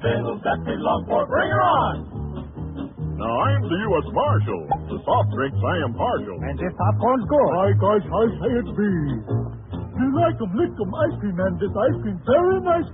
bills that belong for. Bring her on! Now, I'm the U.S. Marshal. To soft drinks, I am partial. And this popcorn's good. Hi, guys, I say it be. You like 'em, lick 'em, ice cream, and this ice cream very nice